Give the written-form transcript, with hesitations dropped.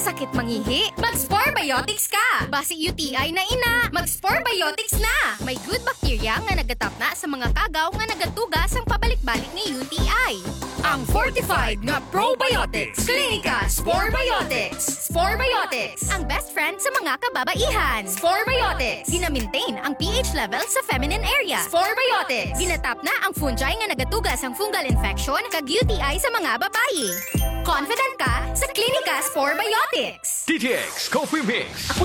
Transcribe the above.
sakit mangihi, mag-Sporebiotics ka. Basi UTI na ina, mag-Sporebiotics na. May good bacteria nga nagatap na sa mga kagaw nga nagatugas ang pabalik-balik ni UTI. Ang fortified nga probiotics. Clinica Sporebiotics. Sporebiotics, ang best friend sa mga kababaihan. Sporebiotics, gina-maintain ang pH level sa feminine area. Sporebiotics, ginatap na ang fungi nga nagatugas ang fungal infection kag UTI sa mga babayi. Confident ka sa Clinica Sporebiotics. DTX Coffee Mix.